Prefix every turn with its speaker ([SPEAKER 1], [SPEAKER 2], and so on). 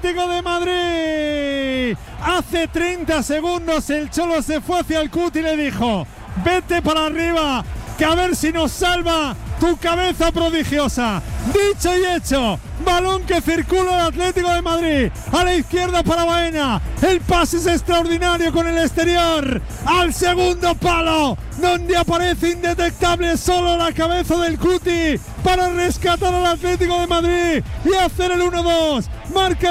[SPEAKER 1] Atlético de Madrid. Hace 30 segundos el Cholo se fue hacia el Cuti y le dijo: vete para arriba, que a ver si nos salva tu cabeza prodigiosa. Dicho y hecho, balón que circula el Atlético de Madrid, a la izquierda para Baena, el pase es extraordinario con el exterior, al segundo palo, donde aparece indetectable solo la cabeza del Cuti para rescatar al Atlético de Madrid y hacer el 1-2, marca